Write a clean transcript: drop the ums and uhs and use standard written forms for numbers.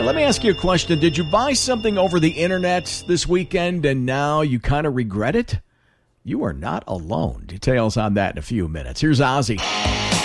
Let me ask you a question. Did you buy something over the internet this weekend and now you kind of regret it? You are not alone. Details on that in a few minutes. Here's Ozzy.